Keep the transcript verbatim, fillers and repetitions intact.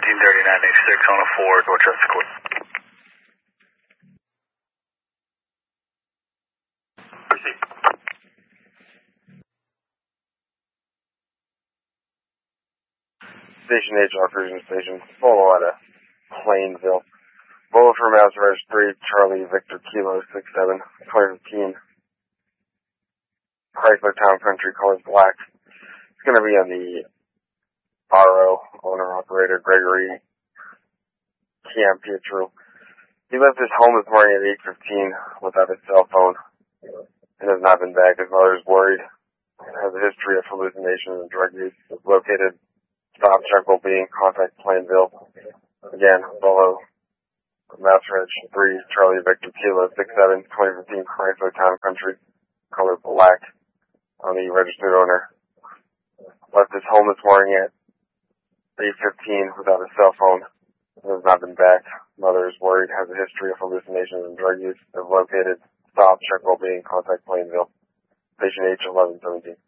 seventeen thirty-nine eighty-six on a four, Dorchester Court. Station H, our Fusion Station, Polo out of Plainville. Bolo for Master Res three, Charlie Victor Kilo six seven, twenty fifteen. Chrysler Town Country, colors black. It's going to be on the R O, owner-operator Gregory Campietro. He left his home this morning at eight fifteen without his cell phone and has not been back. His mother is worried. Has a history of hallucinations and drug use. Is located Stop check will be in contact Plainville. Again, Bolo, Master Edge three, Charlie Victor Kilo six seven, twenty fifteen Chrysler Town Country, color black, on the registered owner. Left his home this morning at eight fifteen without a cell phone. Has not been back. Mother is worried, has a history of hallucinations and drug use. Is located Stop check will be in contact Plainville. Station H eleven seventeen.